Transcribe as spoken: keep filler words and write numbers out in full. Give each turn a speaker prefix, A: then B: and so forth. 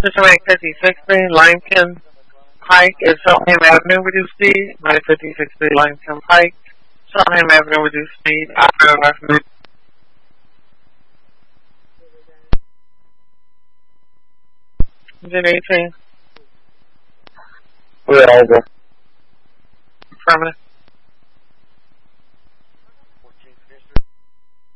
A: Cincinnati fifty-six B, Limekiln Pike is Feltham Avenue, reduced speed. My fifty-six B, Limekiln Pike, Feltham Avenue, reduced speed. Operator recommend. Engine eighteen.
B: We're over.
A: Affirmative.